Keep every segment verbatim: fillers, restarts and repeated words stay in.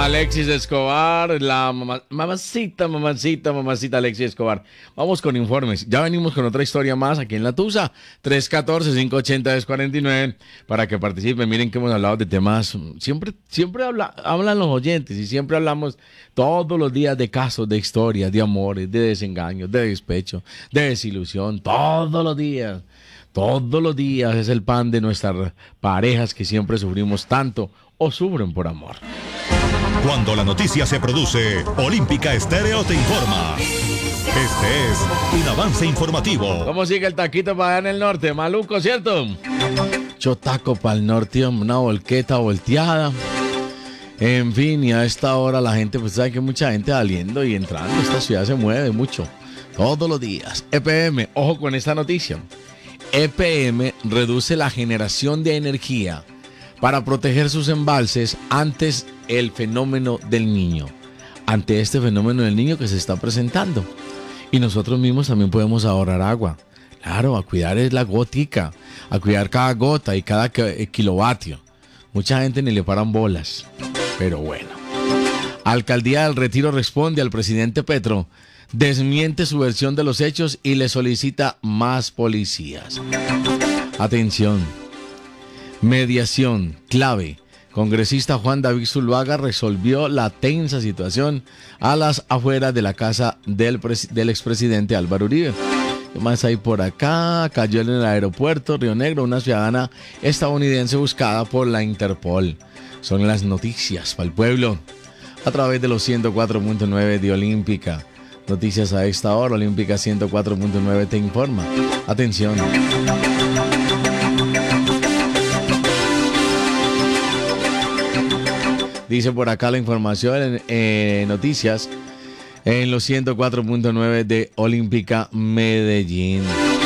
Alexis Escobar, la mamá, mamacita, mamacita, mamacita Alexis Escobar. Vamos con informes. Ya venimos con otra historia más aquí en La Tusa. tres uno cuatro, cinco ocho cero, dos cuatro nueve para que participen. Miren que hemos hablado de temas. Siempre, siempre habla, hablan los oyentes y siempre hablamos todos los días de casos, de historias, de amores, de desengaños, de despecho, de desilusión. Todos los días. Todos los días es el pan de nuestras parejas que siempre sufrimos tanto o sufren por amor. Cuando la noticia se produce, Olímpica Estéreo te informa. Este es un avance informativo. ¿Cómo sigue el taquito para allá en el norte? Maluco, ¿cierto? Yo taco para el norte, una volqueta volteada. En fin, y a esta hora la gente, pues sabe que mucha gente saliendo y entrando. Esta ciudad se mueve mucho, todos los días. E P M, ojo con esta noticia. E P M reduce la generación de energía para proteger sus embalses antes el fenómeno del niño, ante este fenómeno del niño que se está presentando. Y nosotros mismos también podemos ahorrar agua. Claro, a cuidar es la gótica, a cuidar cada gota y cada kilovatio. Mucha gente ni le paran bolas, pero bueno. Alcaldía del Retiro responde al presidente Petro, desmiente su versión de los hechos y le solicita más policías. Atención. Mediación clave. Congresista Juan David Zuluaga resolvió la tensa situación a las afueras de la casa del, pres- del expresidente Álvaro Uribe. ¿Qué más hay por acá? Cayó en el aeropuerto Río Negro una ciudadana estadounidense buscada por la Interpol. Son las noticias para el pueblo a través de los ciento cuatro punto nueve de Olímpica. Noticias a esta hora, Olímpica ciento cuatro punto nueve te informa. Atención. Dice por acá la información en eh, noticias en los ciento cuatro punto nueve de Olímpica Medellín.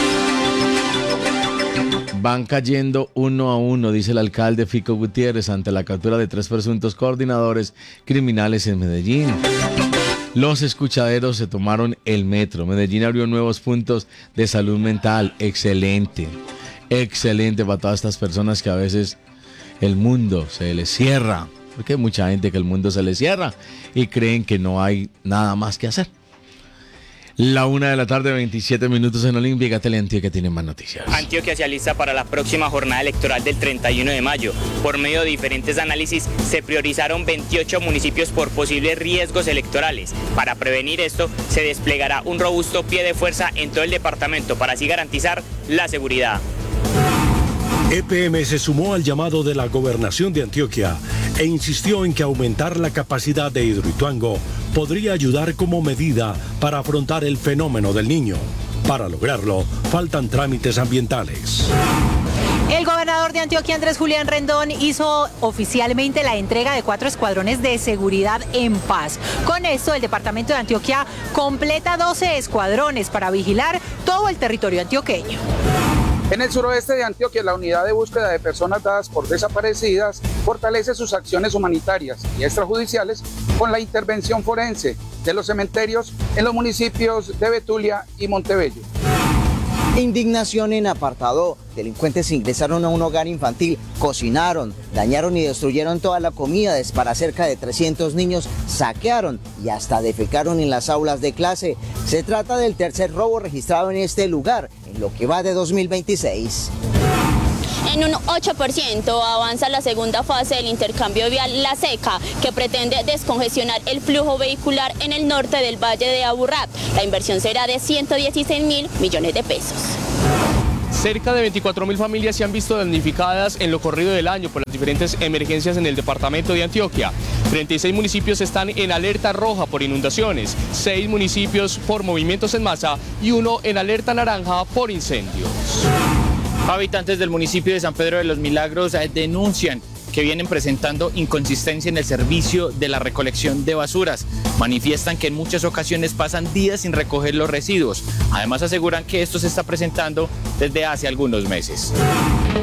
Van cayendo uno a uno, dice el alcalde Fico Gutiérrez, ante la captura de tres presuntos coordinadores criminales en Medellín. Los escuchaderos se tomaron el metro. Medellín abrió nuevos puntos de salud mental. Excelente, excelente para todas estas personas que a veces el mundo se les cierra. Porque hay mucha gente que el mundo se les cierra y creen que no hay nada más que hacer. La una de la tarde, veintisiete minutos en Olímpica. Teleantioquia tiene más noticias. Antioquia se alista para la próxima jornada electoral del treinta y uno de mayo. Por medio de diferentes análisis, se priorizaron veintiocho municipios por posibles riesgos electorales. Para prevenir esto, se desplegará un robusto pie de fuerza en todo el departamento para así garantizar la seguridad. E P M se sumó al llamado de la Gobernación de Antioquia e insistió en que aumentar la capacidad de Hidroituango podría ayudar como medida para afrontar el fenómeno del niño. Para lograrlo, faltan trámites ambientales. El gobernador de Antioquia, Andrés Julián Rendón, hizo oficialmente la entrega de cuatro escuadrones de seguridad en paz. Con esto, el departamento de Antioquia completa doce escuadrones para vigilar todo el territorio antioqueño. En el suroeste de Antioquia, la unidad de búsqueda de personas dadas por desaparecidas fortalece sus acciones humanitarias y extrajudiciales con la intervención forense de los cementerios en los municipios de Betulia y Montebello. Indignación en Apartadó. Delincuentes ingresaron a un hogar infantil, cocinaron, dañaron y destruyeron toda la comida para cerca de trescientos niños, saquearon y hasta defecaron en las aulas de clase. Se trata del tercer robo registrado en este lugar en lo que va de dos mil veintiséis. En un ocho por ciento avanza la segunda fase del intercambio vial La Seca, que pretende descongestionar el flujo vehicular en el norte del Valle de Aburrá. La inversión será de ciento dieciséis mil millones de pesos. Cerca de veinticuatro mil familias se han visto damnificadas en lo corrido del año por las diferentes emergencias en el departamento de Antioquia. treinta y seis municipios están en alerta roja por inundaciones, seis municipios por movimientos en masa y uno en alerta naranja por incendios. Habitantes del municipio de San Pedro de los Milagros denuncian que vienen presentando inconsistencia en el servicio de la recolección de basuras. Manifiestan que en muchas ocasiones pasan días sin recoger los residuos. Además aseguran que esto se está presentando desde hace algunos meses.